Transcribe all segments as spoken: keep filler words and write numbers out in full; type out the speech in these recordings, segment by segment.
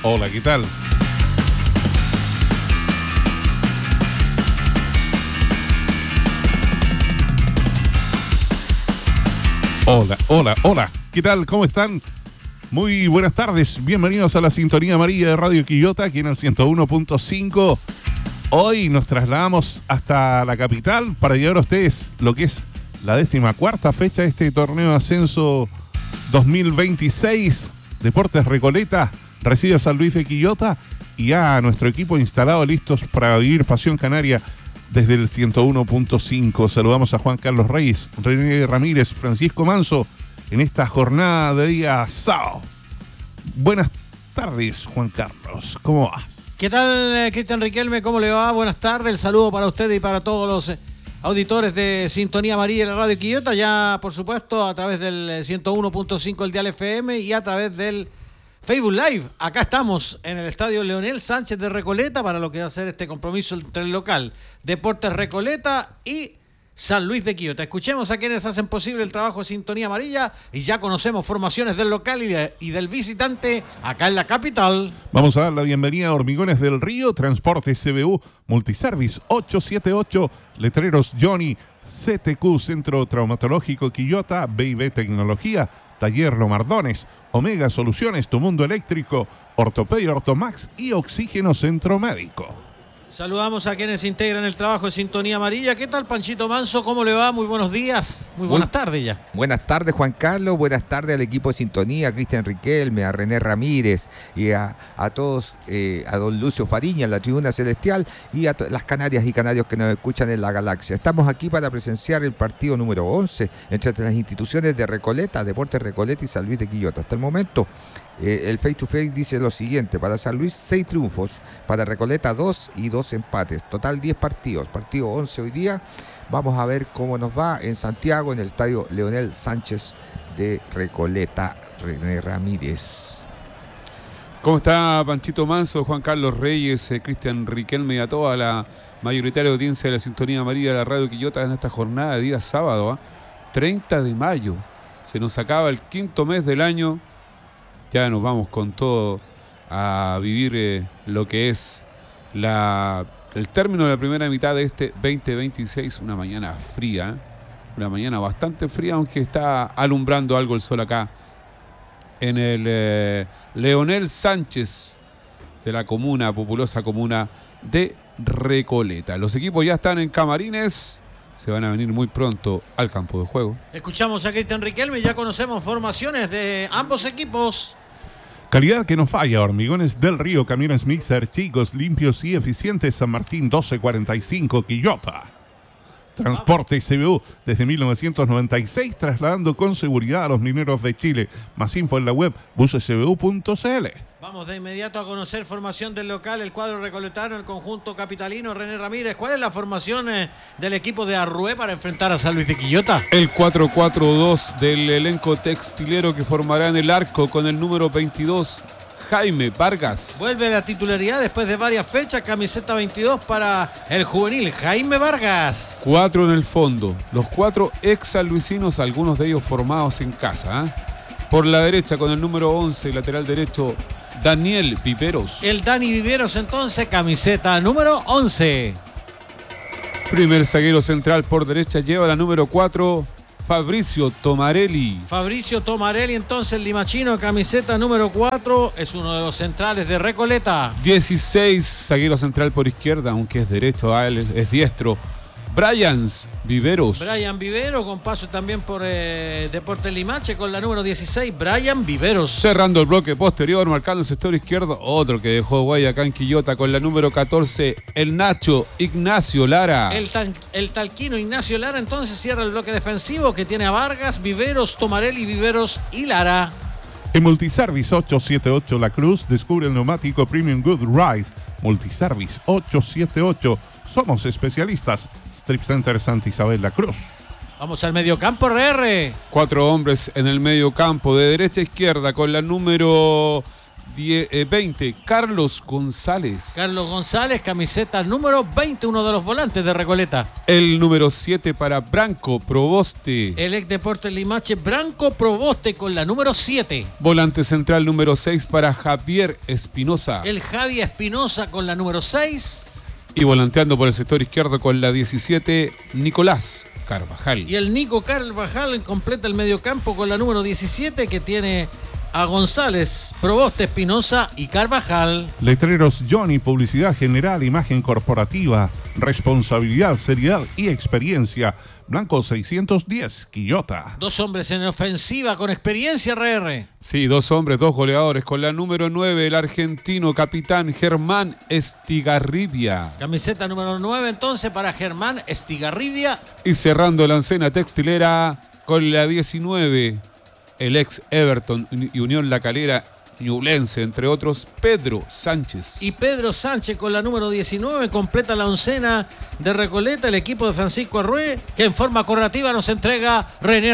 Hola, ¿qué tal? Hola, hola, hola. ¿Qué tal? ¿Cómo están? Muy buenas tardes. Bienvenidos a la Sintonía Amarilla de Radio Quillota, aquí en el ciento uno punto cinco. Hoy nos trasladamos hasta la capital para llevar a ustedes lo que es la décima cuarta fecha de este torneo de ascenso dos mil veintiséis. Deportes Recoleta recibe a San Luis de Quillota y a nuestro equipo instalado listos para vivir Pasión Canaria desde el ciento uno punto cinco. Saludamos a Juan Carlos Reyes, René Ramírez, Francisco Manso en esta jornada de día sábado. Buenas tardes, Juan Carlos. ¿Cómo vas? ¿Qué tal, Cristian Riquelme? ¿Cómo le va? Buenas tardes. El saludo para usted y para todos los auditores de Sintonía Amarilla de la Radio Quillota. Ya, por supuesto, a través del ciento uno punto cinco el dial F M y a través del Facebook Live. Acá estamos en el estadio Leonel Sánchez de Recoleta para lo que va a ser este compromiso entre el local Deportes Recoleta y San Luis de Quillota. Escuchemos a quienes hacen posible el trabajo de Sintonía Amarilla y ya conocemos formaciones del local y, de, y del visitante acá en la capital. Vamos a dar la bienvenida a Hormigones del Río, Transporte C B U, Multiservice ocho siete ocho, Letreros Johnny, C T Q Centro Traumatológico Quillota, B I B Tecnología, Taller Lomardones, Omega Soluciones, Tu Mundo Eléctrico, Ortopedia Ortomax y Oxígeno Centro Médico. Saludamos a quienes integran el trabajo de Sintonía Amarilla. ¿Qué tal, Panchito Manso? ¿Cómo le va? Muy buenos días. Muy buenas Muy, tardes ya. Buenas tardes, Juan Carlos. Buenas tardes al equipo de Sintonía, a Cristian Riquelme, a René Ramírez y a, a todos, eh, a don Lucio Fariña en la Tribuna Celestial y a to- las canarias y canarios que nos escuchan en la galaxia. Estamos aquí para presenciar el partido número once entre las instituciones de Recoleta, Deportes Recoleta y San Luis de Quillota. Hasta el momento, Eh, el face to face dice lo siguiente: para San Luis seis triunfos, para Recoleta dos y dos empates, total diez partidos, partido once hoy día. Vamos a ver cómo nos va en Santiago, en el estadio Leonel Sánchez de Recoleta. René Ramírez. ¿Cómo está Panchito Manso, Juan Carlos Reyes, eh, Cristian Riquelme y a toda la mayoritaria audiencia de la Sintonía Amarilla de la Radio Quillota en esta jornada de día sábado, ¿eh? treinta de mayo? Se nos acaba el quinto mes del año. Ya nos vamos con todo a vivir eh, lo que es la, el término de la primera mitad de este veinte veintiséis. Una mañana fría, una mañana bastante fría, aunque está alumbrando algo el sol acá en el eh, Leonel Sánchez de la comuna, populosa comuna de Recoleta. Los equipos ya están en camarines. Se van a venir muy pronto al campo de juego. Escuchamos a Cristian Riquelme y ya conocemos formaciones de ambos equipos. Calidad que no falla. Hormigones del Río, camiones mixer, chicos, limpios y eficientes. San Martín doce cuarenta y cinco, Quillota. Transporte C B U desde mil novecientos noventa y seis, trasladando con seguridad a los mineros de Chile. Más info en la web buses c b u punto c l. Vamos de inmediato a conocer formación del local, el cuadro recoletano, el conjunto capitalino. René Ramírez, ¿cuál es la formación eh, del equipo de Arrué para enfrentar a San Luis de Quillota? El cuatro cuatro dos del elenco textilero que formará en el arco con el número veintidós, Jaime Vargas. Vuelve la titularidad después de varias fechas, camiseta veintidós para el juvenil Jaime Vargas. Cuatro en el fondo, los cuatro ex sanluisinos, algunos de ellos formados en casa, ¿eh? Por la derecha con el número once, lateral derecho, Daniel Viveros. El Dani Viveros entonces, camiseta número once. Primer zaguero central por derecha lleva la número cuatro, Fabricio Tomarelli. Fabricio Tomarelli entonces, limachino, camiseta número cuatro, es uno de los centrales de Recoleta. dieciséis, zaguero central por izquierda, aunque es derecho, a él es diestro, Brian Viveros. Brian Vivero, con paso también por eh, Deportes Limache con la número dieciséis, Brian Viveros. Cerrando el bloque posterior, marcando el sector izquierdo, otro que dejó guay acá en Quillota con la número catorce, el Nacho Ignacio Lara. El, tan, el talquino Ignacio Lara entonces cierra el bloque defensivo que tiene a Vargas, Viveros, Tomarelli, Viveros y Lara. En Multiservice ocho siete ocho La Cruz, descubre el neumático Premium Good Ride. Multiservice ocho siete ocho, somos especialistas. Strip Center Santa Isabel La Cruz. Vamos al mediocampo, R R. Cuatro hombres en el mediocampo, de derecha a izquierda, con la número diez, eh, veinte, Carlos González. Carlos González, camiseta número veinte, uno de los volantes de Recoleta. El número siete para Branco Proboste. El ex Deportes Limache, Branco Proboste con la número siete. Volante central número seis para Javier Espinosa. El Javi Espinosa con la número seis. Y volanteando por el sector izquierdo con la diecisiete, Nicolás Carvajal. Y el Nico Carvajal completa el mediocampo con la número diecisiete, que tiene a González, Proboste, Espinosa y Carvajal. Letreros Johnny, publicidad general, imagen corporativa, responsabilidad, seriedad y experiencia. Blanco seiscientos diez, Quillota. Dos hombres en ofensiva con experiencia, R R. Sí, dos hombres, dos goleadores. Con la número nueve, el argentino capitán Germán Estigarribia. Camiseta número nueve entonces para Germán Estigarribia. Y cerrando la encena textilera con la diecinueve, el ex Everton y Unión La Calera Ñublense, entre otros, Pedro Sánchez. Y Pedro Sánchez con la número diecinueve completa la oncena de Recoleta, el equipo de Francisco Arrué, que en forma correlativa nos entrega René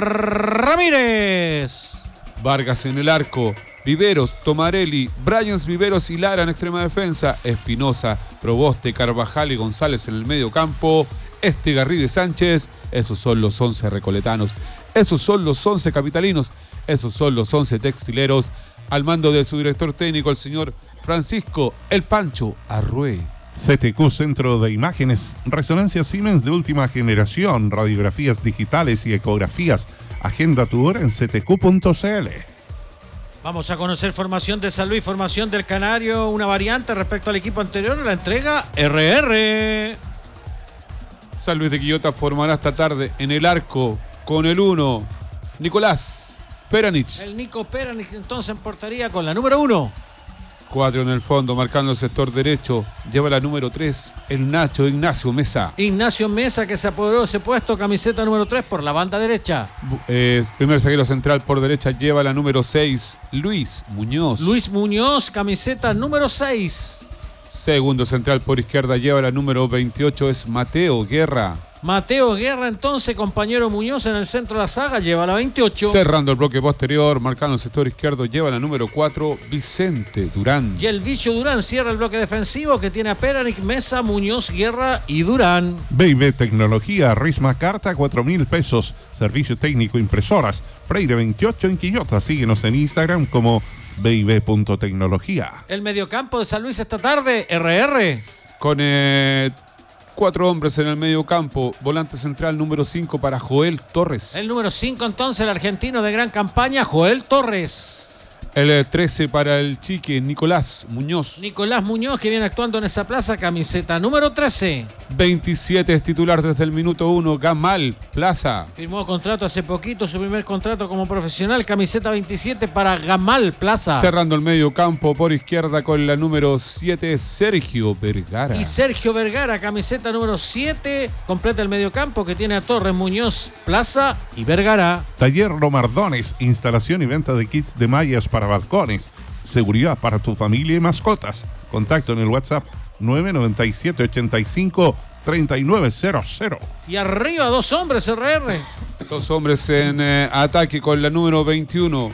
Ramírez. Vargas en el arco, Viveros, Tomarelli, Bryans, Viveros y Lara en extrema defensa, Espinosa, Proboste, Carvajal y González en el medio campo, Estigarribia y Sánchez. Esos son los once recoletanos, esos son los once capitalinos, esos son los once textileros, al mando de su director técnico, el señor Francisco El Pancho Arrué. C T Q, Centro de Imágenes, Resonancia Siemens de última generación, radiografías digitales y ecografías. Agenda tu hora en c t q punto c l. Vamos a conocer formación de San Luis, formación del Canario, una variante respecto al equipo anterior, la entrega R R. San Luis de Quillota formará esta tarde en el arco con el uno, Nicolás Peranich. El Nico Peranich entonces en portería con la número uno. Cuatro en el fondo, marcando el sector derecho. Lleva la número tres, el Nacho Ignacio Mesa. Ignacio Mesa, que se apoderó de ese puesto, camiseta número tres por la banda derecha. Eh, primer zaguero central por derecha, lleva la número seis, Luis Muñoz. Luis Muñoz, camiseta número seis. Segundo central por izquierda, lleva la número veintiocho, es Mateo Guerra. Mateo Guerra entonces, compañero Muñoz en el centro de la saga, lleva la veintiocho. Cerrando el bloque posterior, marcando el sector izquierdo, lleva la número cuatro, Vicente Durán. Y el Bicho Durán cierra el bloque defensivo, que tiene a Peranich, Mesa, Muñoz, Guerra y Durán. B y B Tecnología, Risma Carta, cuatro mil pesos. Servicio técnico, impresoras. Freire veintiocho en Quillota. Síguenos en Instagram como b y b punto tecnología. El mediocampo de San Luis esta tarde, R R. Con eh, cuatro hombres en el medio campo. Volante central número cinco para Joel Torres. El número cinco entonces, el argentino de gran campaña, Joel Torres. El trece para el chique, Nicolás Muñoz. Nicolás Muñoz, que viene actuando en esa plaza, camiseta número trece. veintisiete es titular desde el minuto uno, Gamal Plaza. Firmó contrato hace poquito, su primer contrato como profesional, camiseta veintisiete para Gamal Plaza. Cerrando el medio campo por izquierda con la número siete, Sergio Vergara. Y Sergio Vergara, camiseta número siete, completa el medio campo, que tiene a Torres, Muñoz, Plaza y Vergara. Taller Lomardones, instalación y venta de kits de mallas para balcones. Seguridad para tu familia y mascotas. Contacto en el WhatsApp nueve nueve siete, ochenta y cinco, treinta y nueve cero cero. Y arriba dos hombres, R R. Dos hombres en eh, ataque con la número veintiuno.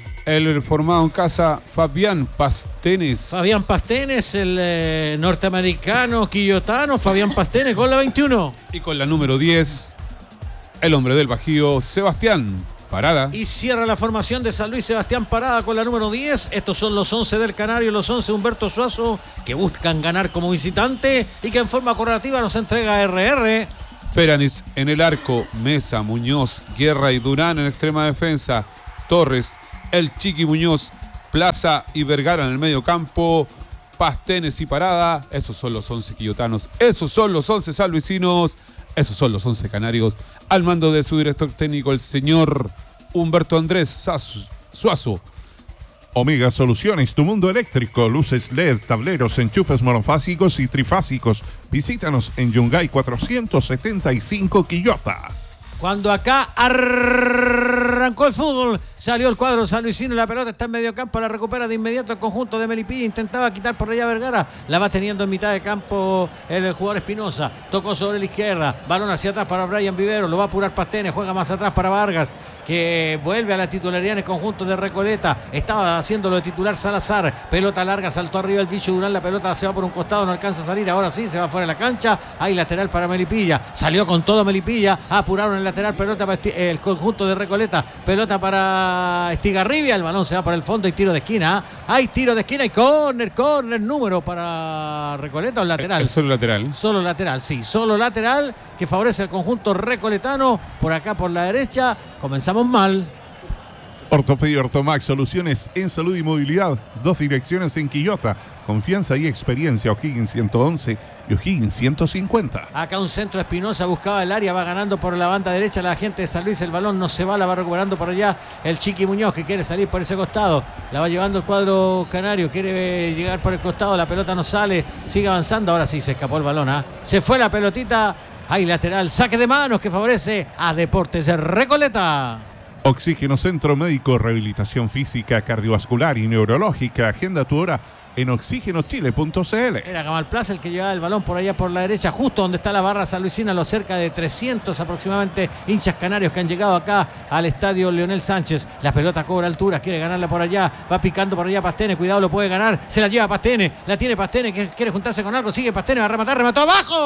El formado en casa, Fabián Pastenes. Fabián Pastenes, el eh, norteamericano quillotano, Fabián Pastenes con la veintiuno. Y con la número diez, el hombre del Bajío, Sebastián Parada. Y cierra la formación de San Luis, Sebastián Parada con la número diez. Estos son los once del Canario, los once Humberto Suazo, que buscan ganar como visitante y que en forma correlativa nos entrega R R. Peranich en el arco, Mesa, Muñoz, Guerra y Durán en extrema defensa, Torres, el Chiqui Muñoz, Plaza y Vergara en el medio campo, Pastenes y Parada. Esos son los once quillotanos, esos son los once salvicinos, esos son los once canarios, al mando de su director técnico, el señor Humberto Andrés Suazo. Omega Soluciones, tu mundo eléctrico, luces L E D, tableros, enchufes monofásicos y trifásicos. Visítanos en Yungay cuatrocientos setenta y cinco, Quillota. Cuando acá arrancó el fútbol, salió el cuadro sanluisino, la pelota está en medio campo, la recupera de inmediato el conjunto de Melipilla, intentaba quitar por allá Vergara, la va teniendo en mitad de campo el jugador Espinosa, tocó sobre la izquierda, balón hacia atrás para Brian Vivero, lo va a apurar Pastenes, juega más atrás para Vargas, que vuelve a la titularidad en el conjunto de Recoleta. Estaba haciéndolo de titular Salazar. Pelota larga, saltó arriba el bicho Durán. La pelota se va por un costado, no alcanza a salir. Ahora sí, se va fuera de la cancha. Hay lateral para Melipilla. Salió con todo Melipilla. Apuraron el lateral. Pelota para el conjunto de Recoleta. Pelota para Estigarribia. El balón se va por el fondo y tiro de esquina. Hay tiro de esquina y córner, córner. Número para Recoleta o lateral. Es solo lateral. Solo lateral, sí. Solo lateral que favorece al conjunto recoletano. Por acá por la derecha. Comenzamos mal. Ortopedia Ortomax, soluciones en salud y movilidad. Dos direcciones en Quillota. Confianza y experiencia. O'Higgins ciento once y O'Higgins ciento cincuenta. Acá un centro. Espinosa buscaba el área. Va ganando por la banda derecha la gente de San Luis. El balón no se va. La va recuperando por allá el Chiqui Muñoz, que quiere salir por ese costado. La va llevando el cuadro canario. Quiere llegar por el costado. La pelota no sale. Sigue avanzando. Ahora sí se escapó el balón. ¿eh? Se fue la pelotita. Hay lateral. Saque de manos que favorece a Deportes Recoleta. Oxígeno Centro Médico, rehabilitación física, cardiovascular y neurológica. Agenda tu hora en oxígeno chile punto c l. Era Gamal Plaza el que llevaba el balón por allá por la derecha, justo donde está la barra sanluisina, los cerca de trescientos aproximadamente hinchas canarios que han llegado acá al estadio Leonel Sánchez. La pelota cobra altura, quiere ganarla por allá, va picando por allá Pastene, cuidado, lo puede ganar, se la lleva Pastene, la tiene Pastene, que quiere juntarse con algo, sigue Pastene, va a rematar, remató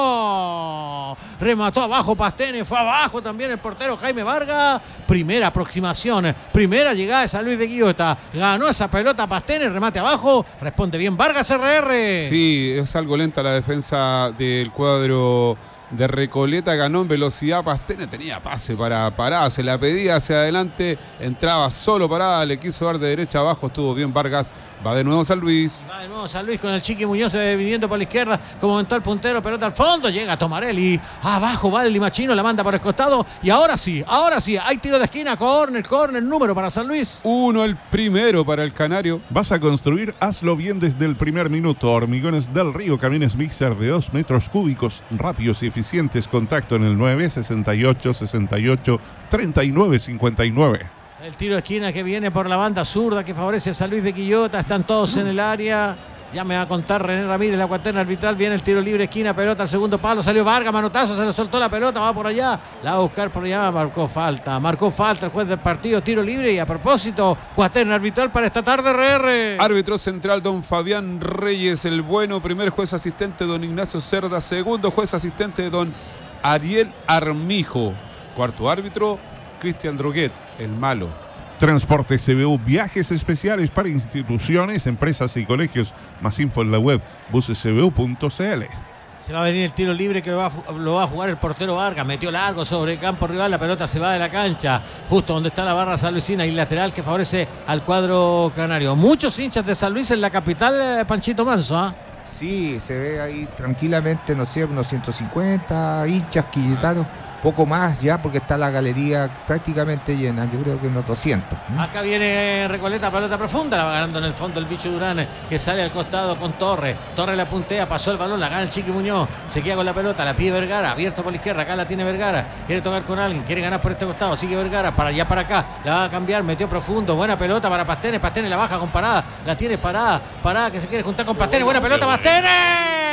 abajo, remató abajo Pastene, fue abajo también el portero Jaime Vargas. Primera aproximación, primera llegada de San Luis de Quillota, ganó esa pelota Pastene, remate abajo, responde bien Vargas R R. Sí, es algo lenta la defensa del cuadro de Recoleta. Ganó en velocidad Pastene, tenía pase para parada, se la pedía hacia adelante, entraba solo parada, le quiso dar de derecha abajo, estuvo bien Vargas. Va de nuevo San Luis. Va de nuevo San Luis con el Chiqui Muñoz eh, viniendo por la izquierda, como aventó el puntero, pelota al fondo, llega Tomarelli, abajo va el Limachino, la manda por el costado y ahora sí, ahora sí, hay tiro de esquina, córner, córner, número para San Luis. Uno el primero para el Canario. Vas a construir, hazlo bien desde el primer minuto. Hormigones del Río, camiones mixer de dos metros cúbicos, rápidos y eficientes. Contacto en el nueve sesenta y ocho sesenta y ocho treinta y nueve cincuenta y nueve. El tiro de esquina que viene por la banda zurda que favorece a San Luis de Quillota. Están todos en el área. Ya me va a contar René Ramírez, la cuaterna arbitral. Viene el tiro libre, esquina, pelota al segundo palo. Salió Vargas, manotazo, se le soltó la pelota. Va por allá, la va a buscar por allá. Marcó falta, marcó falta el juez del partido. Tiro libre y a propósito, cuaterna arbitral para esta tarde R R. Árbitro central don Fabián Reyes, el bueno. Primer juez asistente don Ignacio Cerda. Segundo juez asistente don Ariel Armijo. Cuarto árbitro, Cristian Droguet, el malo. Transporte C B U, viajes especiales para instituciones, empresas y colegios. Más info en la web buses c b u punto c l. Se va a venir el tiro libre que lo va, a, lo va a jugar el portero Vargas. Metió largo sobre el campo rival. La pelota se va de la cancha. Justo donde está la barra sanluisina y lateral que favorece al cuadro canario. Muchos hinchas de San Luis en la capital, Panchito Manso. ¿eh? Sí, se ve ahí tranquilamente, no sé, unos ciento cincuenta hinchas quilletanos. Poco más ya porque está la galería prácticamente llena, yo creo que unos doscientos. ¿eh? Acá viene Recoleta, pelota profunda, la va ganando en el fondo el bicho Durán, que sale al costado con Torres. Torres la puntea, pasó el balón, la gana el Chiqui Muñoz, se queda con la pelota, la pide Vergara, abierto por la izquierda, acá la tiene Vergara, quiere tocar con alguien, quiere ganar por este costado, sigue Vergara, para allá para acá, la va a cambiar, metió profundo, buena pelota para Pastene, Pastene la baja con parada, la tiene parada, parada que se quiere juntar con Pastene, buena pelota Pastene.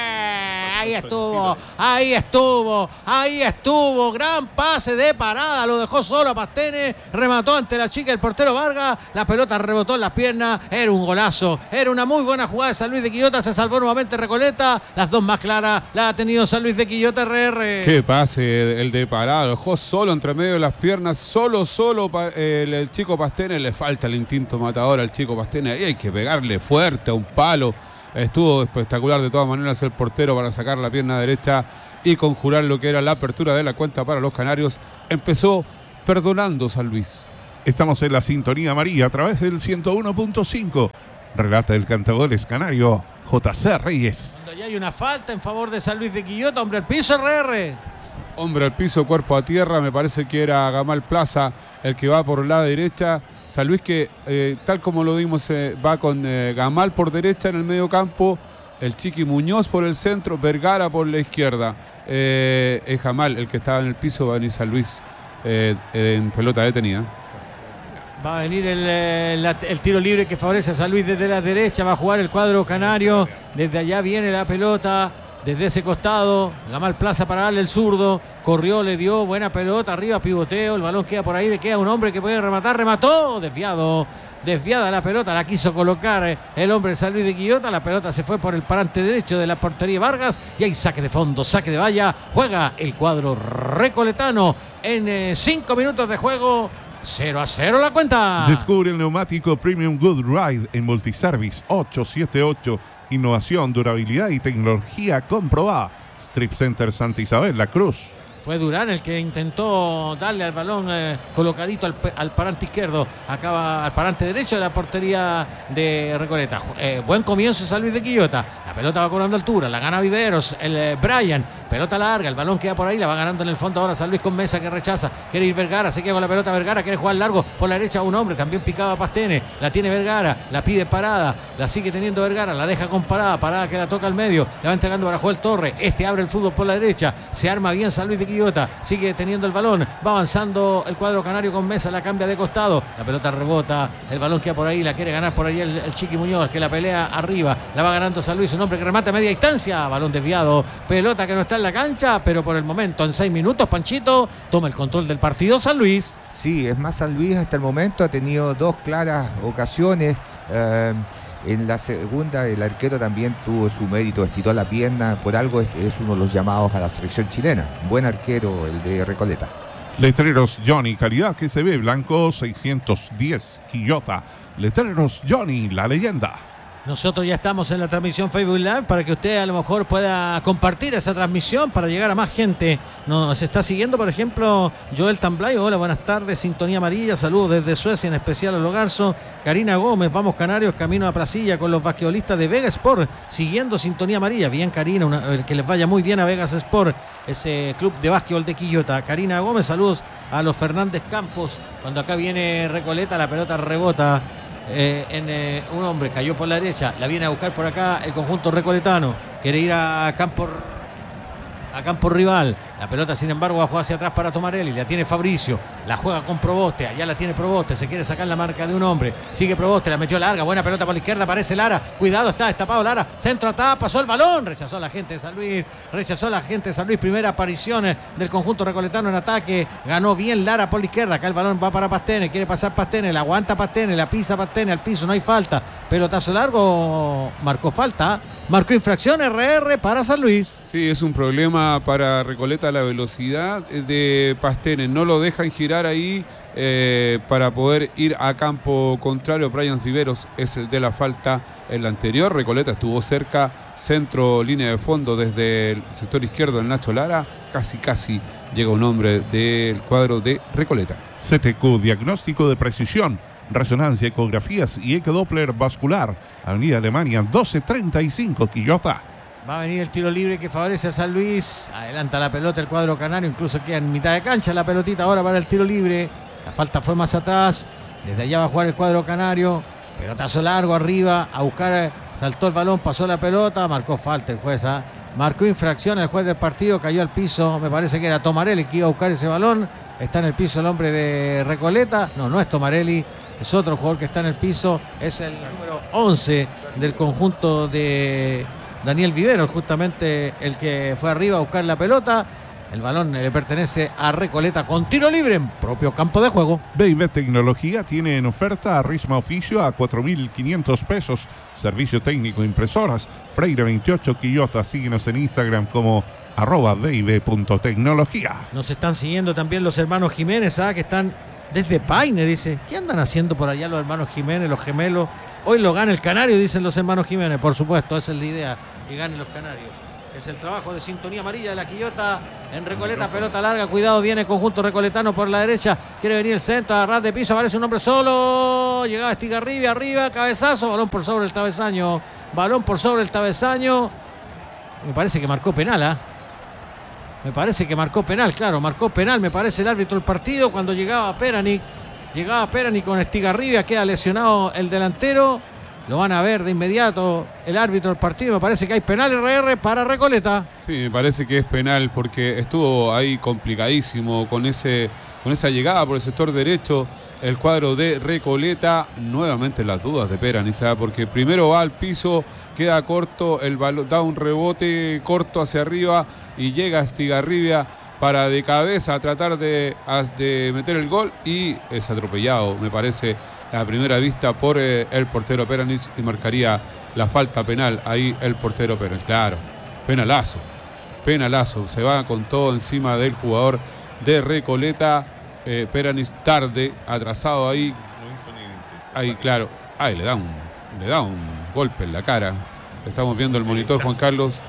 Ahí estuvo, ahí estuvo, ahí estuvo, gran pase de parada, lo dejó solo a Pastene, remató ante la chica el portero Vargas, la pelota rebotó en las piernas, era un golazo, era una muy buena jugada de San Luis de Quillota, se salvó nuevamente Recoleta, las dos más claras la ha tenido San Luis de Quillota R R. Qué pase el de parada, lo dejó solo entre medio de las piernas, solo, solo el, el chico Pastene, le falta el instinto matador al chico Pastene, ahí hay que pegarle fuerte a un palo. Estuvo espectacular de todas maneras el portero para sacar la pierna derecha y conjurar lo que era la apertura de la cuenta para los canarios. Empezó perdonando San Luis. Estamos en la sintonía amarilla a través del ciento uno punto cinco. Relata el cantagoles canario J C Reyes. Cuando ya hay una falta en favor de San Luis de Quillota, hombre al piso R R. Hombre al piso, cuerpo a tierra, me parece que era Gamal Plaza el que va por la derecha. San Luis que, eh, tal como lo dimos, eh, va con eh, Gamal por derecha en el medio campo, el Chiqui Muñoz por el centro, Vergara por la izquierda. Eh, es Gamal el que estaba en el piso, va a venir San Luis eh, en pelota detenida. Va a venir el, el, el tiro libre que favorece a San Luis desde la derecha, va a jugar el cuadro canario, desde allá viene la pelota. desde ese costado. Gamal Plaza para darle el zurdo. Corrió, le dio buena pelota. Arriba pivoteo. El balón queda por ahí. Le queda un hombre que puede rematar. Remató. Desviado. Desviada la pelota. La quiso colocar el hombre de San Luis de Quillota. La pelota se fue por el parante derecho de la portería Vargas. Y hay saque de fondo. Saque de valla. Juega el cuadro recoletano. En cinco minutos de juego. cero a cero la cuenta. Descubre el neumático Premium Good Ride en Multiservice ocho siete ocho. Innovación, durabilidad y tecnología comprobada. Strip Center Santa Isabel, La Cruz. Fue Durán el que intentó darle al balón eh, colocadito al, al parante izquierdo, acaba al parante derecho de la portería de Recoleta. Eh, buen comienzo San Luis de Quillota. La pelota va cobrando altura, la gana Viveros, el eh, Brian, pelota larga, el balón queda por ahí, la va ganando en el fondo ahora San Luis con Mesa que rechaza, quiere ir Vergara, se queda con la pelota Vergara, quiere jugar largo por la derecha a un hombre, también picaba Pastene, la tiene Vergara, la pide parada, la sigue teniendo Vergara, la deja con parada, parada que la toca al medio, la va entregando para Joel Torres, este abre el fútbol por la derecha, se arma bien San Luis de Quillota, sigue teniendo el balón, va avanzando el cuadro canario con Mesa, la cambia de costado, la pelota rebota, el balón queda por ahí, la quiere ganar por ahí el, el Chiqui Muñoz, que la pelea arriba, la va ganando San Luis, un hombre que remata a media distancia, balón desviado, pelota que no está en la cancha, pero por el momento en seis minutos Panchito toma el control del partido San Luis. Sí, es más, San Luis hasta el momento ha tenido dos claras ocasiones. Eh, en la segunda el arquero también tuvo su mérito, estiró la pierna, por algo es, es uno de los llamados a la selección chilena. Buen arquero el de Recoleta. Letreros Johnny, calidad que se ve, blanco seiscientos diez, Quillota. Letreros Johnny, la leyenda. Nosotros ya estamos en la transmisión Facebook Live para que usted a lo mejor pueda compartir esa transmisión para llegar a más gente. Nos está siguiendo, por ejemplo, Joel Tamblayo. Hola, buenas tardes, Sintonía Amarilla. Saludos desde Suecia, en especial a Logarzo. Karina Gómez, vamos Canarios, camino a Placilla con los basquetbolistas de Vega Sport, siguiendo Sintonía Amarilla. Bien, Karina, una, que les vaya muy bien a Vegas Sport, ese club de básquetbol de Quillota. Karina Gómez, saludos a los Fernández Campos. Cuando acá viene Recoleta, la pelota rebota. Eh, en eh, un hombre cayó por la derecha, la viene a buscar por acá el conjunto recoletano, quiere ir a campo a campo rival, la pelota sin embargo bajó hacia atrás para Tomarelli, la tiene Fabricio, la juega con Proboste, allá la tiene Proboste, se quiere sacar la marca de un hombre, sigue Proboste, la metió larga, buena pelota por la izquierda, aparece Lara, cuidado, está destapado Lara, centro atrás, pasó el balón, rechazó la gente de San Luis, rechazó la gente de San Luis, primera aparición del conjunto recoletano en ataque, ganó bien Lara por la izquierda, acá el balón va para Pastene, quiere pasar Pastene, la aguanta Pastene, la pisa Pastene al piso, no hay falta, pelotazo largo, marcó falta, marcó infracción R R para San Luis. Sí, es un problema para Recoleta la velocidad de Pastene. No lo dejan girar ahí eh, para poder ir a campo contrario. Brian Viveros es el de la falta. El anterior, Recoleta estuvo cerca, centro, línea de fondo desde el sector izquierdo, el Nacho Lara. Casi, casi llega un hombre del cuadro de Recoleta. C T Q, diagnóstico de precisión, resonancia, ecografías y ecodoppler vascular. Avenida Alemania doce treinta y cinco, Quillota. Va a venir el tiro libre que favorece a San Luis. Adelanta la pelota el cuadro canario. Incluso queda en mitad de cancha la pelotita ahora para el tiro libre. La falta fue más atrás. Desde allá va a jugar el cuadro canario. Pelotazo largo arriba. A buscar. Saltó el balón. Pasó la pelota. Marcó falta el juez. ¿eh? Marcó infracción el juez del partido. Cayó al piso. Me parece que era Tomarelli que iba a buscar ese balón. Está en el piso el hombre de Recoleta. No, no es Tomarelli. Es otro jugador que está en el piso. Es el número once del conjunto de Daniel Viveros, justamente el que fue arriba a buscar la pelota. El balón le pertenece a Recoleta con tiro libre en propio campo de juego. B y B Tecnología tiene en oferta Risma Oficio a cuatro mil quinientos pesos. Servicio técnico, impresoras. Freire veintiocho, Quillota. Síguenos en Instagram como arroba b y b punto tecnología. Nos están siguiendo también los hermanos Jiménez, ¿ah? que están desde Paine, dice. ¿Qué andan haciendo por allá los hermanos Jiménez, los gemelos? Hoy lo gana el Canario, dicen los hermanos Jiménez. Por supuesto, esa es la idea, que ganen los Canarios. Es el trabajo de Sintonía Amarilla de la Quillota en Recoleta, pelota larga, cuidado, viene el conjunto recoletano por la derecha, quiere venir el centro, a ras de piso, aparece un hombre solo, llegaba Estigarribia, arriba, cabezazo, balón por sobre el travesaño, balón por sobre el travesaño, me parece que marcó penal, ¿ah? ¿eh? Me parece que marcó penal, claro, marcó penal, me parece el árbitro del partido, cuando llegaba Peranic, llegaba Peranic con Estigarribia, queda lesionado el delantero. Lo van a ver de inmediato el árbitro del partido. Me parece que hay penal R R para Recoleta. Sí, me parece que es penal porque estuvo ahí complicadísimo con ese con esa llegada por el sector derecho el cuadro de Recoleta. Nuevamente las dudas de Peranich, ¿eh? Porque primero va al piso, queda corto, el balón da un rebote corto hacia arriba y llega a Estigarribia para de cabeza a tratar de, de meter el gol y es atropellado, me parece, a primera vista por eh, el portero Peranich y marcaría la falta penal ahí el portero Peranich. Claro, penalazo, penalazo, se va con todo encima del jugador de Recoleta. eh, Peranich tarde, atrasado ahí, ahí claro, ahí le da un, le da un golpe en la cara. Estamos viendo el monitor, Juan Carlos.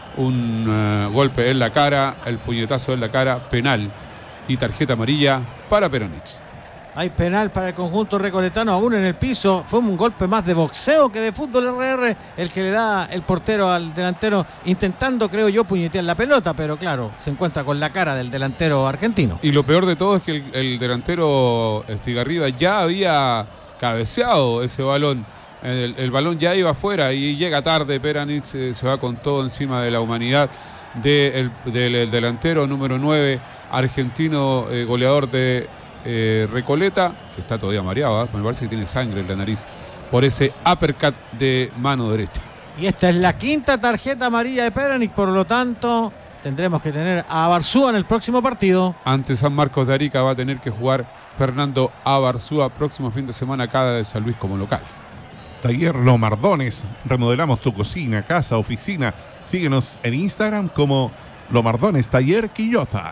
Un uh, golpe en la cara, el puñetazo en la cara, penal y tarjeta amarilla para Peranich. Hay penal para el conjunto recoletano, aún en el piso. Fue un golpe más de boxeo que de fútbol R R el que le da el portero al delantero, intentando, creo yo, puñetear la pelota, pero claro, se encuentra con la cara del delantero argentino. Y lo peor de todo es que el, el delantero Estigarribia ya había cabeceado ese balón. El, el balón ya iba afuera y llega tarde. Peranich eh, se va con todo encima de la humanidad de el, del el delantero número nueve argentino, eh, goleador de eh, Recoleta, que está todavía mareado, ¿eh? Me parece que tiene sangre en la nariz por ese uppercut de mano derecha. Y esta es la quinta tarjeta amarilla de Peranich, por lo tanto tendremos que tener a Abarzúa en el próximo partido. Ante San Marcos de Arica va a tener que jugar Fernando Abarzúa próximo fin de semana acá de San Luis como local. Taller Lomardones, remodelamos tu cocina, casa, oficina. Síguenos en Instagram como Lomardones Taller Quillota.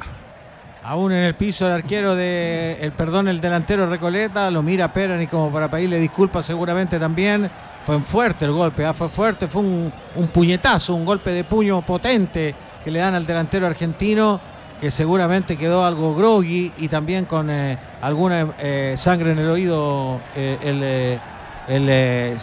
Aún en el piso el arquero de, el perdón, el delantero Recoleta, lo mira Peranich como para pedirle disculpas seguramente también. Fue fuerte el golpe, ¿eh? fue fuerte, fue un, un puñetazo, un golpe de puño potente que le dan al delantero argentino, que seguramente quedó algo groggy y también con eh, alguna eh, sangre en el oído, eh, el... Eh, El, el,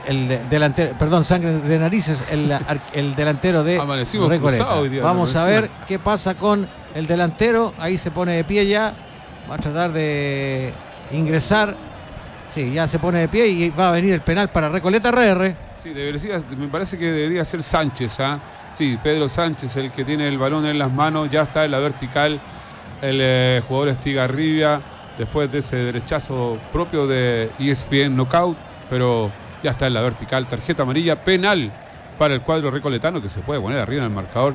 el delantero, perdón, sangre de narices, el, el delantero de Recoleta. Vamos a ver qué pasa con el delantero. Ahí se pone de pie ya. Va a tratar de ingresar. Sí, ya se pone de pie y va a venir el penal para Recoleta R R. Sí, debería, me parece que debería ser Sánchez, ¿ah? ¿eh? Sí, Pedro Sánchez, el que tiene el balón en las manos, ya está en la vertical. El eh, jugador Estigarribia, después de ese derechazo propio de E S P N Knockout, pero ya está en la vertical. Tarjeta amarilla, penal para el cuadro recoletano, que se puede poner arriba en el marcador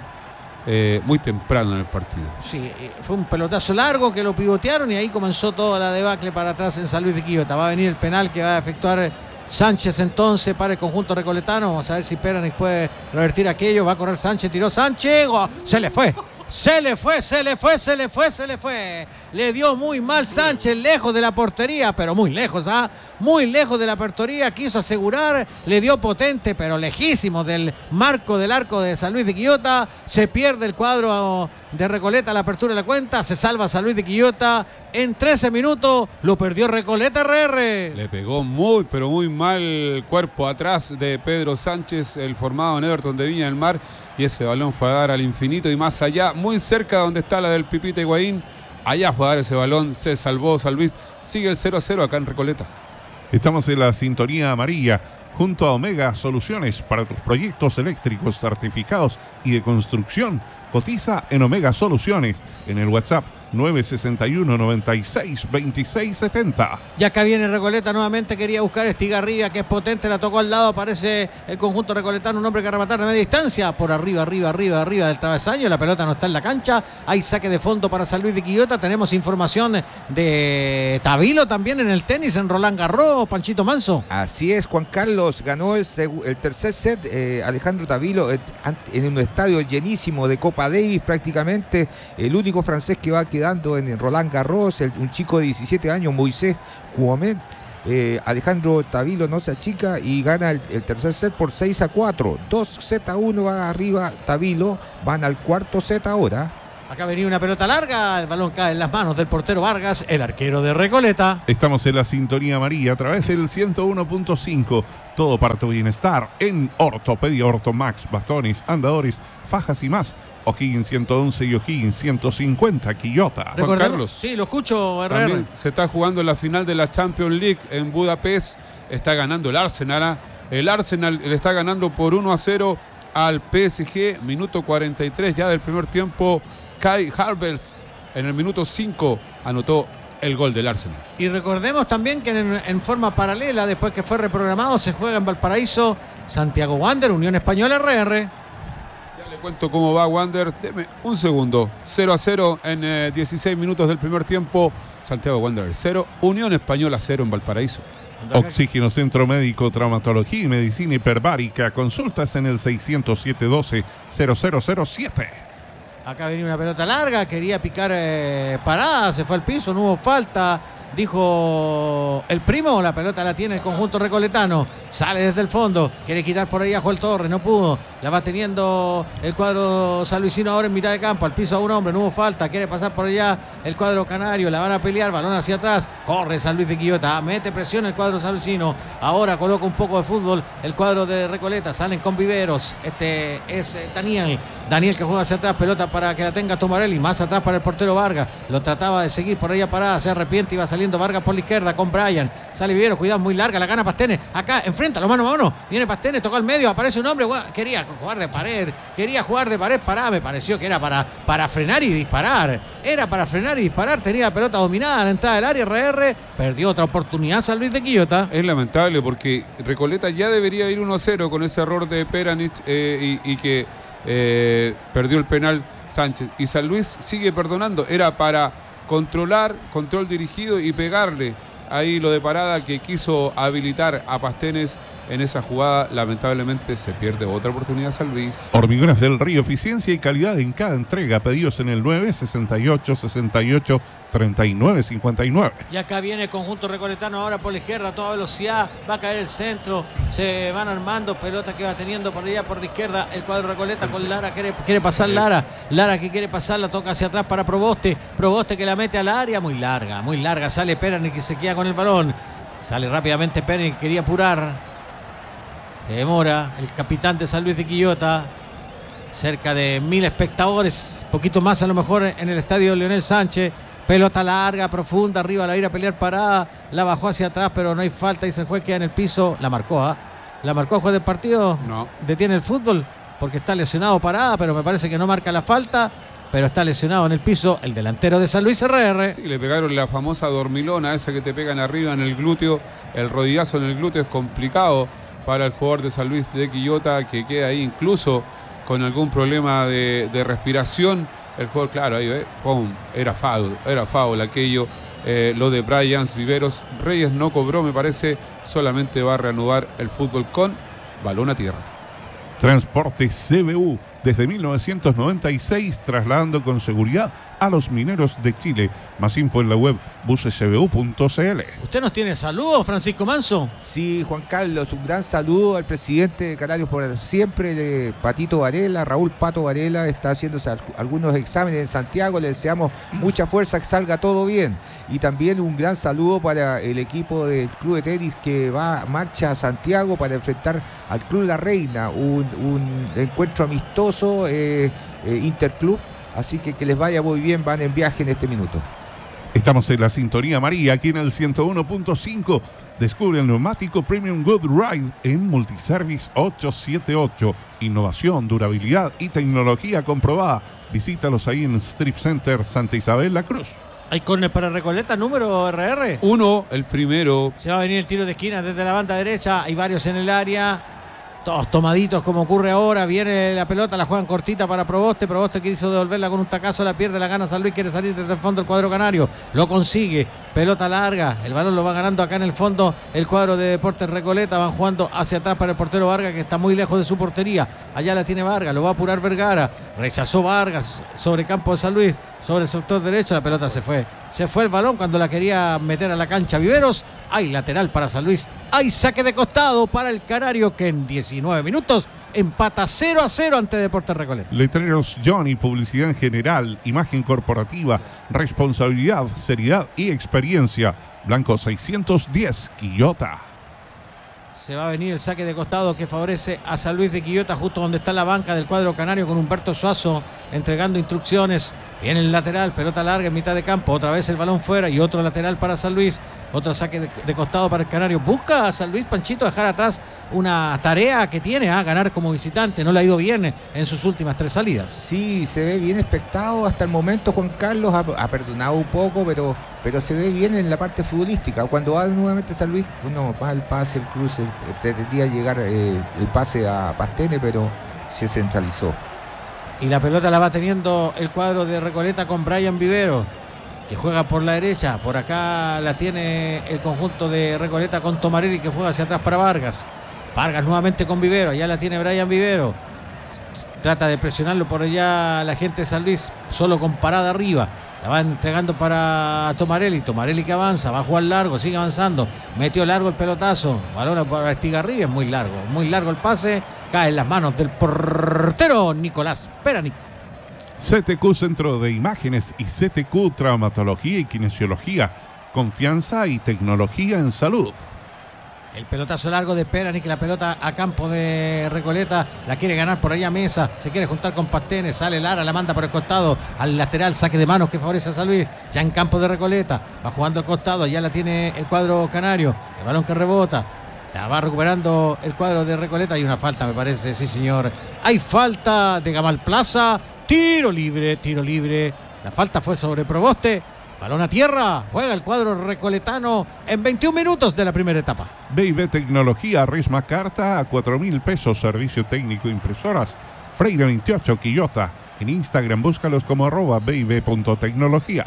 eh, muy temprano en el partido. Sí, fue un pelotazo largo que lo pivotearon y ahí comenzó toda la debacle para atrás en San Luis de Quillota. Va a venir el penal que va a efectuar Sánchez entonces para el conjunto recoletano. Vamos a ver si Peranich puede revertir aquello. Va a correr Sánchez, tiró Sánchez, ¡oh! Se le fue. Se le fue, se le fue, se le fue, se le fue. Le dio muy mal Sánchez, lejos de la portería, pero muy lejos, ¿ah? Muy lejos de la portería, quiso asegurar, le dio potente, pero lejísimo del marco del arco de San Luis de Quillota. Se pierde el cuadro de Recoleta, la apertura de la cuenta, se salva San Luis de Quillota. En trece minutos lo perdió Recoleta R R. Le pegó muy, pero muy mal el cuerpo atrás de Pedro Sánchez, el formado en Everton de Viña del Mar. Y ese balón fue a dar al infinito y más allá, muy cerca donde está la del Pipita Higuaín. Allá fue a dar ese balón, se salvó San Luis. Sigue el cero a cero acá en Recoleta. Estamos en la sintonía amarilla junto a Omega Soluciones para tus proyectos eléctricos certificados y de construcción. Cotiza en Omega Soluciones en el WhatsApp nueve seis uno, noventa y seis, veintiséis setenta. Ya acá viene Recoleta nuevamente, quería buscar Estigarribia, que es potente, la tocó al lado, aparece el conjunto recoletano, un hombre que rematar de media distancia, por arriba, arriba, arriba, arriba del travesaño, la pelota no está en la cancha, hay saque de fondo para San Luis de Quillota. Tenemos información de Tavilo también en el tenis, en Roland Garros, Panchito Manso. Así es, Juan Carlos, ganó el, el tercer set, eh, Alejandro Tavilo, eh, en un estadio llenísimo de Copa Davis, prácticamente el único francés que va a quedar dando en Roland Garros, el, un chico de diecisiete años, Moisés Couamet. eh, Alejandro Tavilo no se achica y gana el, el tercer set por seis a cuatro, dos set a uno va arriba Tavilo, van al cuarto set ahora. Acá venía una pelota larga, el balón cae en las manos del portero Vargas, el arquero de Recoleta. Estamos en la sintonía amarilla a través del ciento uno punto cinco. Todo para tu bienestar en Ortopedia Ortomax, bastones, andadores, fajas y más. O'Higgins ciento once y O'Higgins ciento cincuenta, Quillota. Juan Carlos. Sí, lo escucho, R R. También se está jugando en la final de la Champions League en Budapest. Está ganando el Arsenal. El Arsenal le está ganando por uno a cero al P S G. Minuto cuarenta y tres ya del primer tiempo. Kai Havertz en el minuto cinco anotó el gol del Arsenal. Y recordemos también que en, en forma paralela, después que fue reprogramado, se juega en Valparaíso Santiago Wander, Unión Española R R. Ya le cuento cómo va Wander. Deme un segundo. cero a cero en eh, dieciséis minutos del primer tiempo. Santiago Wander cero, Unión Española cero en Valparaíso. Oxígeno Centro Médico, Traumatología y Medicina Hiperbárica. Consultas en el seiscero siete uno dos cero cero cero siete. Acá venía una pelota larga, quería picar eh, parada, se fue al piso, no hubo falta. Dijo el primo, la pelota la tiene el conjunto recoletano. Sale desde el fondo, quiere quitar por ahí a Joel Torres, no pudo. La va teniendo el cuadro sanluisino ahora en mitad de campo. Al piso a un hombre, no hubo falta. Quiere pasar por allá el cuadro canario, la van a pelear, balón hacia atrás. Corre San Luis de Quillota, mete presión el cuadro sanluisino. Ahora coloca un poco de fútbol el cuadro de Recoleta. Salen con Viveros. Este es Daniel. Daniel que juega hacia atrás, pelota para que la tenga Tomarelli. Más atrás para el portero Vargas. Lo trataba de seguir por allá parada, se arrepiente y va saliendo Vargas por la izquierda con Brian. Sale Vivero, cuidado, muy larga, la gana Pastene. Acá, enfrenta, lo mano a mano. Viene Pastene, tocó al medio, aparece un hombre. Quería jugar de pared, quería jugar de pared parada. Me pareció que era para, para frenar y disparar. Era para frenar y disparar. Tenía la pelota dominada a la entrada del área. R R perdió otra oportunidad San Luis de Quillota. Es lamentable porque Recoleta ya debería ir uno a cero con ese error de Peranich eh, y, y que eh, perdió el penal Sánchez. Y San Luis sigue perdonando. Era para controlar, control dirigido y pegarle ahí lo de parada que quiso habilitar a Pastenes en esa jugada. Lamentablemente se pierde otra oportunidad San Luis. Hormigones del Río, eficiencia y calidad en cada entrega. Pedidos en el nueve sesenta y ocho sesenta y ocho treinta y nueve cincuenta y nueve. Y acá viene el conjunto recoletano ahora por la izquierda a toda velocidad. Va a caer el centro. Se van armando. Pelota que va teniendo por allá por la izquierda el cuadro Recoleta con Lara. Quiere, quiere pasar Lara. Lara que quiere pasar. La toca hacia atrás para Proboste. Proboste que la mete al área. Muy larga, muy larga. Sale Perani que se queda con el balón. Sale rápidamente Perani. Quería apurar. Se demora el capitán de San Luis de Quillota. Cerca de mil espectadores. Poquito más a lo mejor en el estadio Leonel Sánchez. Pelota larga, profunda, arriba, la ir a pelear parada. La bajó hacia atrás, pero no hay falta. Dice el juez, queda en el piso. La marcó, ¿ah? ¿eh? ¿La marcó el juez del partido? No. Detiene el fútbol porque está lesionado parada, pero me parece que no marca la falta. Pero está lesionado en el piso el delantero de San Luis R R. Sí, le pegaron la famosa dormilona, esa que te pegan arriba en el glúteo. El rodillazo en el glúteo es complicado para el jugador de San Luis de Quillota, que queda ahí incluso con algún problema de, de respiración. El jugador, claro, ahí ve, pum, era foul, era foul aquello. Eh, lo de Bryans Viveros. Reyes no cobró, me parece, solamente va a reanudar el fútbol con balón a tierra. Transporte C B U, desde mil novecientos noventa y seis, trasladando con seguridad a los mineros de Chile. Más info en la web buses c b u punto c l. ¿Usted nos tiene saludos, Francisco Manso? Sí, Juan Carlos, un gran saludo al presidente de Canarios por siempre, de Patito Varela, Raúl Pato Varela, está haciéndose algunos exámenes en Santiago, le deseamos mucha fuerza, que salga todo bien. Y también un gran saludo para el equipo del Club de Tenis que va marcha a Santiago para enfrentar al Club La Reina, un, un encuentro amistoso eh, eh, interclub. Así que que les vaya muy bien, van en viaje en este minuto. Estamos en la sintonía María, aquí en el ciento uno punto cinco. Descubre el neumático Premium Good Ride en Multiservice ochocientos setenta y ocho. Innovación, durabilidad y tecnología comprobada. Visítalos ahí en Strip Center Santa Isabel La Cruz. Hay córner para Recoleta, número R R. Uno, el primero. Se va a venir el tiro de esquina desde la banda derecha. Hay varios en el área. Todos tomaditos como ocurre ahora. Viene la pelota, la juegan cortita para Proboste. Proboste quiso devolverla con un tacazo, la pierde, la gana San Luis. Quiere salir desde el fondo el cuadro canario. Lo consigue. Pelota larga. El balón lo va ganando acá en el fondo el cuadro de Deportes Recoleta. Van jugando hacia atrás para el portero Vargas, que está muy lejos de su portería. Allá la tiene Vargas. Lo va a apurar Vergara. Rechazó Vargas sobre campo de San Luis. Sobre el sector derecho, la pelota se fue. Se fue el balón cuando la quería meter a la cancha Viveros. Hay lateral para San Luis. Hay saque de costado para el Canario, que en diecinueve minutos empata cero a cero ante Deportes Recoleta. Letreros Johnny, publicidad en general, imagen corporativa, responsabilidad, seriedad y experiencia. Blanco seiscientos diez, Quillota. Se va a venir el saque de costado que favorece a San Luis de Quillota, justo donde está la banca del cuadro canario, con Humberto Suazo entregando instrucciones. Viene el lateral, pelota larga en mitad de campo, otra vez el balón fuera y otro lateral para San Luis. Otro saque de, de costado para el Canario. Busca a San Luis, Panchito, dejar atrás una tarea que tiene, a ganar como visitante. No le ha ido bien en sus últimas tres salidas. Sí, se ve bien expectado hasta el momento. Juan Carlos ha, ha perdonado un poco, pero pero se ve bien en la parte futbolística. Cuando va nuevamente San Luis, uno va el pase, el cruce, pretendía llegar eh, el pase a Pastene, pero se centralizó. Y la pelota la va teniendo el cuadro de Recoleta con Brian Vivero, que juega por la derecha. Por acá la tiene el conjunto de Recoleta con Tomarelli, que juega hacia atrás para Vargas. Vargas nuevamente con Vivero, allá la tiene Brian Vivero. Trata de presionarlo por allá la gente de San Luis, solo con parada arriba. La va entregando para Tomarelli. Tomarelli que avanza, va a jugar largo, sigue avanzando. Metió largo el pelotazo. Balón para Estigarribia, es muy largo. Muy largo el pase. Cae en las manos del portero Nicolás Peranic. C T Q Centro de Imágenes y C T Q Traumatología y Kinesiología. Confianza y tecnología en salud. El pelotazo largo de Peranic, la pelota a campo de Recoleta, la quiere ganar por allá Mesa, se quiere juntar con Pastene, sale Lara, la manda por el costado, al lateral, saque de manos que favorece a San Luis, ya en campo de Recoleta, va jugando al costado, allá la tiene el cuadro canario, el balón que rebota, la va recuperando el cuadro de Recoleta, hay una falta me parece, sí señor, hay falta de Gamal Plaza, tiro libre, tiro libre, la falta fue sobre Proboste. Balón a tierra, juega el cuadro recoletano en veintiún minutos de la primera etapa. B y B Tecnología, Risma Carta a cuatro mil pesos, servicio técnico impresoras. Freire veintiocho, Quillota. En Instagram búscalos como arroba b y b punto tecnología.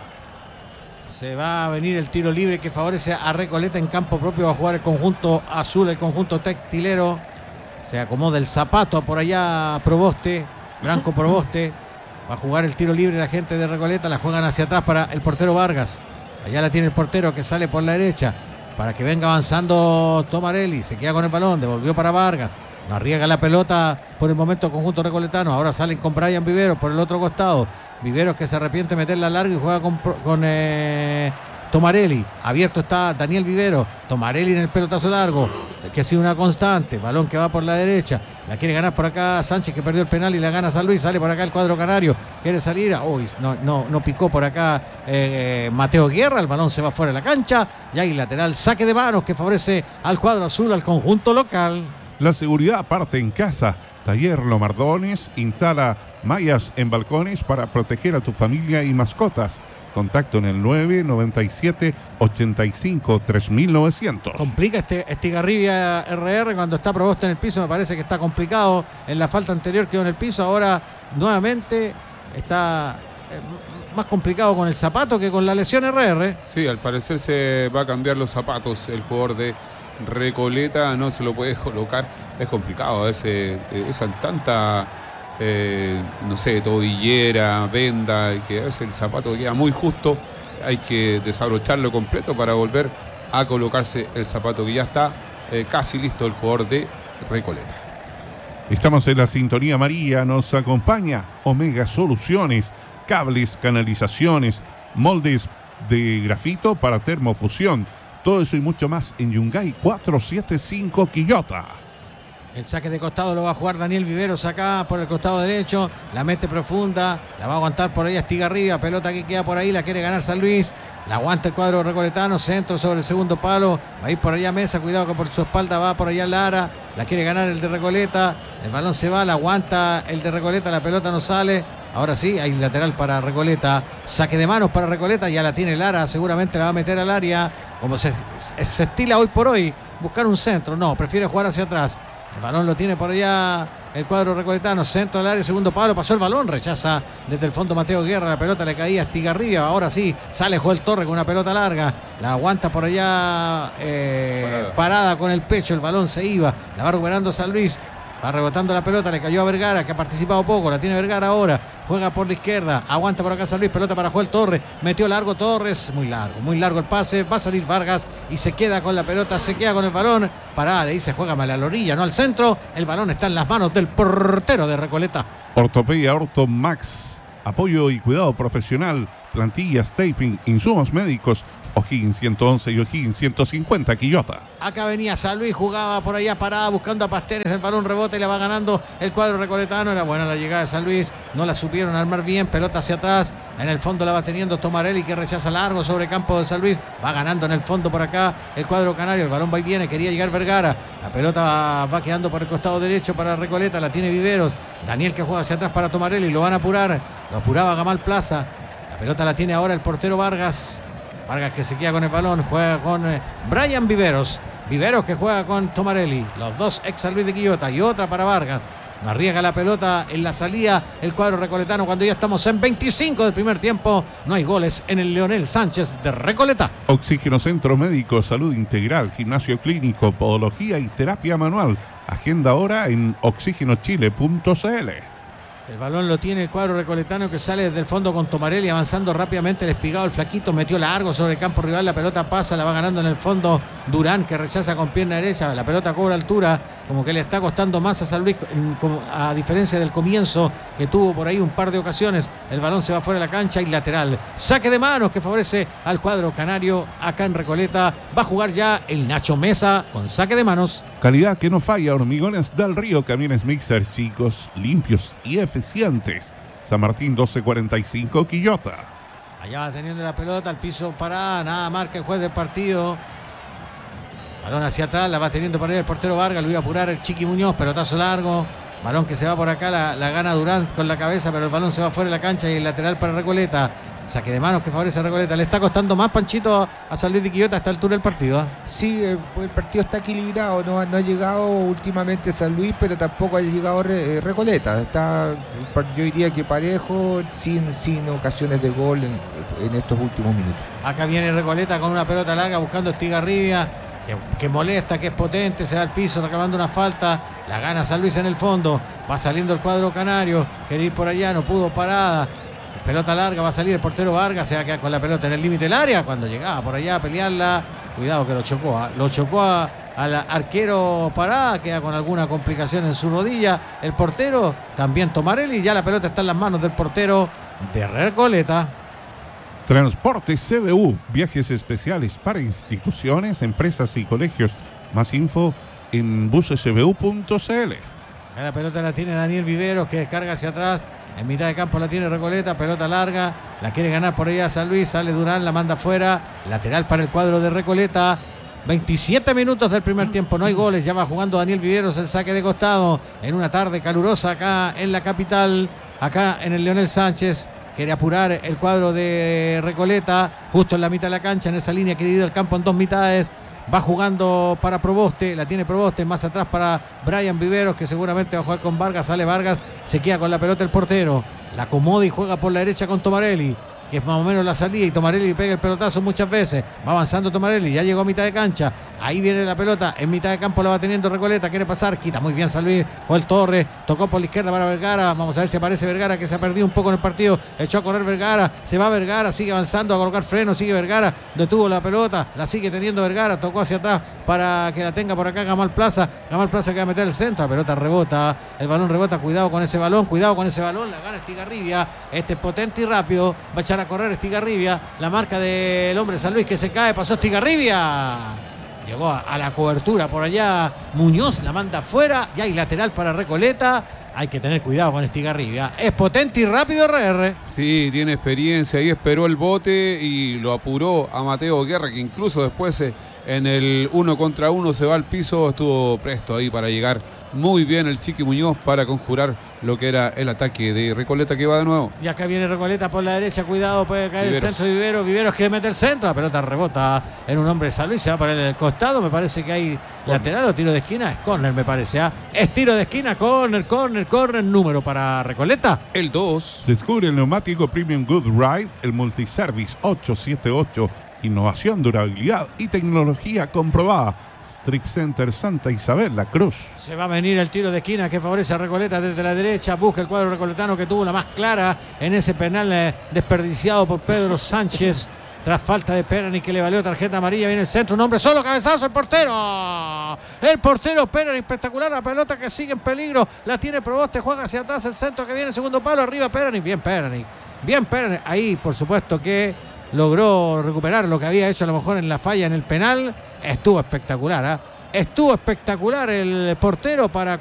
Se va a venir el tiro libre que favorece a Recoleta en campo propio. Va a jugar el conjunto azul, el conjunto textilero. Se acomoda el zapato por allá Proboste, Branco Proboste. Va a jugar el tiro libre la gente de Recoleta, la juegan hacia atrás para el portero Vargas. Allá la tiene el portero que sale por la derecha para que venga avanzando Tomarelli. Se queda con el balón, devolvió para Vargas. No arriesga la pelota por el momento conjunto recoletano. Ahora salen con Brian Vivero por el otro costado. Viveros que se arrepiente de meterla larga y juega con, con eh, Tomarelli. Abierto está Daniel Vivero. Tomarelli en el pelotazo largo, que ha sido una constante. Balón que va por la derecha. La quiere ganar por acá Sánchez, que perdió el penal y la gana San Luis. Sale por acá el cuadro canario. Quiere salir. Uy, no, no, no picó por acá eh, Mateo Guerra. El balón se va fuera de la cancha. Y hay lateral saque de manos que favorece al cuadro azul, al conjunto local. La seguridad parte en casa. Taller Lomardones instala mallas en balcones para proteger a tu familia y mascotas. Contacto en el nueve noventa y siete ochenta y cinco tres mil novecientos. Complica este Estigarribia R R cuando está Proboste en el piso. Me parece que está complicado. En la falta anterior quedó en el piso. Ahora nuevamente está eh, más complicado con el zapato que con la lesión R R. Sí, al parecer se va a cambiar los zapatos el jugador de Recoleta. No se lo puede colocar. Es complicado. A veces eh, usan tanta... Eh, no sé, tobillera, venda, que a veces el zapato queda muy justo, hay que desabrocharlo completo para volver a colocarse el zapato que ya está eh, casi listo el jugador de Recoleta. Estamos en la sintonía María, nos acompaña Omega Soluciones, cables, canalizaciones, moldes de grafito para termofusión, todo eso y mucho más en Yungay cuatrocientos setenta y cinco Quillota. El saque de costado lo va a jugar Daniel Viveros acá por el costado derecho. La mete profunda. La va a aguantar por ahí Estigarribia. Pelota que queda por ahí. La quiere ganar San Luis. La aguanta el cuadro recoletano. Centro sobre el segundo palo. Va a ir por allá Mesa. Cuidado que por su espalda va por allá Lara. La quiere ganar el de Recoleta. El balón se va. La aguanta el de Recoleta. La pelota no sale. Ahora sí, hay lateral para Recoleta. Saque de manos para Recoleta. Ya la tiene Lara. Seguramente la va a meter al área. Como se, se estila hoy por hoy. Buscar un centro. No, prefiere jugar hacia atrás. El balón lo tiene por allá el cuadro recoletano, centro del área, segundo palo, pasó el balón, rechaza desde el fondo Mateo Guerra, la pelota le caía a Estigarribia, ahora sí, sale Joel Torre con una pelota larga, la aguanta por allá eh, parada. parada con el pecho, el balón se iba, la va recuperando San Luis. Va rebotando la pelota, le cayó a Vergara, que ha participado poco, la tiene Vergara ahora, juega por la izquierda, aguanta por acá San Luis, pelota para Joel Torres, metió largo Torres, muy largo, muy largo el pase, va a salir Vargas y se queda con la pelota, se queda con el balón, pará, le dice, juégame a la orilla, no al centro, el balón está en las manos del portero de Recoleta. Ortopedia Orto Max, apoyo y cuidado profesional, plantillas, taping, insumos médicos, O'Higgins ciento once y O'Higgins ciento cincuenta Quillota. Acá venía San Luis, jugaba por allá parada buscando a Pastenes, el balón rebota y la va ganando el cuadro recoletano. Era buena la llegada de San Luis, no la supieron armar bien, pelota hacia atrás, en el fondo la va teniendo Tomarelli que rechaza largo sobre campo de San Luis, va ganando en el fondo por acá el cuadro canario, el balón va y viene, quería llegar Vergara, la pelota va, va quedando por el costado derecho para Recoleta, la tiene Viveros, Daniel que juega hacia atrás para Tomarelli, lo van a apurar, lo apuraba Gamal Plaza, la pelota la tiene ahora el portero Vargas. Vargas que se queda con el balón, juega con eh, Brian Viveros. Viveros que juega con Tomarelli, los dos ex San Luis de Quillota, y otra para Vargas. No arriesga la pelota en la salida el cuadro recoletano cuando ya estamos en veinticinco del primer tiempo. No hay goles en el Leonel Sánchez de Recoleta. Oxígeno Centro Médico, Salud Integral, Gimnasio Clínico, Podología y Terapia Manual. Agenda ahora en oxígeno chile punto c l. El balón lo tiene el cuadro recoletano que sale desde el fondo con Tomarelli avanzando rápidamente. El espigado, el flaquito, metió largo sobre el campo rival. La pelota pasa, la va ganando en el fondo Durán, que rechaza con pierna derecha. La pelota cobra altura, como que le está costando más a San Luis, a diferencia del comienzo, que tuvo por ahí un par de ocasiones. El balón se va fuera de la cancha y lateral. Saque de manos que favorece al cuadro canario acá en Recoleta. Va a jugar ya el Nacho Mesa con saque de manos. Calidad que no falla, Hormigones del Río, camiones mixer chicos, limpios y eficientes. San Martín doce cuarenta y cinco, Quillota. Allá va teniendo la pelota, al piso parada, nada marca el juez del partido. Balón hacia atrás, la va teniendo para ir el portero Vargas, lo iba a apurar el Chiqui Muñoz, pelotazo largo. Balón que se va por acá, la, la gana Durán con la cabeza, pero el balón se va fuera de la cancha y el lateral para Recoleta. Saque de manos que favorece a Recoleta. Le está costando más, Panchito, a San Luis de Quillota a esta altura del partido, ¿eh? Sí, el, el partido está equilibrado, no, ha- no ha llegado últimamente San Luis, pero tampoco ha llegado Re- eh, Recoleta. Está, yo diría que parejo, sin, sin ocasiones de gol en, en estos últimos minutos. Acá viene Recoleta con una pelota larga buscando a Estigarribia, que, que molesta, que es potente, se va al piso reclamando una falta. La gana San Luis en el fondo. Va saliendo el cuadro canario. Quiere ir por allá, no pudo, parada. Pelota larga, va a salir el portero Vargas, se va a quedar con la pelota en el límite del área. Cuando llegaba por allá a pelearla, cuidado que lo chocó, ¿eh? Lo chocó a- al arquero Parada, queda con alguna complicación en su rodilla. El portero también Tomarelli, ya la pelota está en las manos del portero de Recoleta. Transporte C B U, viajes especiales para instituciones, empresas y colegios. Más info en buses c b u punto c l. La pelota la tiene Daniel Viveros, que descarga hacia atrás. En mitad de campo la tiene Recoleta, pelota larga, la quiere ganar por allá San Luis, sale Durán, la manda afuera, lateral para el cuadro de Recoleta. veintisiete minutos del primer tiempo, no hay goles, ya va jugando Daniel Viveros el saque de costado en una tarde calurosa acá en la capital, acá en el Leonel Sánchez. Quiere apurar el cuadro de Recoleta, justo en la mitad de la cancha, en esa línea que divide el campo en dos mitades. Va jugando para Proboste, la tiene Proboste, más atrás para Brian Viveros, que seguramente va a jugar con Vargas, sale Vargas, se queda con la pelota el portero, la acomoda y juega por la derecha con Tomarelli, que es más o menos la salida, y Tomarelli pega el pelotazo muchas veces. Va avanzando Tomarelli, ya llegó a mitad de cancha, ahí viene la pelota, en mitad de campo la va teniendo Recoleta, quiere pasar, quita muy bien San Luis, Joel Torres, tocó por la izquierda para Vergara, vamos a ver si aparece Vergara, que se ha perdido un poco en el partido, echó a correr Vergara, se va Vergara, sigue avanzando a colocar freno, sigue Vergara, detuvo la pelota, la sigue teniendo Vergara, tocó hacia atrás para que la tenga por acá Gamal Plaza, Gamal Plaza que va a meter el centro, la pelota rebota, el balón rebota, cuidado con ese balón, cuidado con ese balón, la gana Estigarribia, este es potente y rápido, va a echar a correr Estigarribia, la marca del hombre de San Luis que se cae, pasó Estigarribia. Llegó a, a la cobertura por allá Muñoz, la manda afuera y hay lateral para Recoleta. Hay que tener cuidado con Estigarribia. Es potente y rápido R R. Sí, tiene experiencia, ahí esperó el bote y lo apuró a Mateo Guerra, que incluso después eh, en el uno contra uno se va al piso, estuvo presto ahí para llegar muy bien el Chiqui Muñoz para conjurar lo que era el ataque de Recoleta, que va de nuevo. Y acá viene Recoleta por la derecha, cuidado, puede caer Viveros. el centro de Viveros. Viveros quiere meter el centro, la pelota rebota en un hombre de San Luis, se va para el costado, me parece que hay lateral o tiro de esquina, es córner me parece, ¿ah? Es tiro de esquina, córner, córner, córner, número para Recoleta. El dos. Descubre el neumático Premium Good Ride, el Multiservice ochocientos setenta y ocho. Innovación, durabilidad y tecnología comprobada. Strip Center Santa Isabel, La Cruz. Se va a venir el tiro de esquina que favorece a Recoleta desde la derecha. Busca el cuadro recoletano que tuvo la más clara en ese penal eh, desperdiciado por Pedro Sánchez. Tras falta de Perani que le valió tarjeta amarilla. Viene el centro, un hombre solo, cabezazo, el portero. El portero Perani, espectacular. La pelota que sigue en peligro. La tiene Proboste, juega hacia atrás el centro que viene, segundo palo, arriba Perani. Bien Perani, bien Perani. Ahí por supuesto que logró recuperar lo que había hecho a lo mejor en la falla en el penal. Estuvo espectacular, ¿eh? Estuvo espectacular el portero para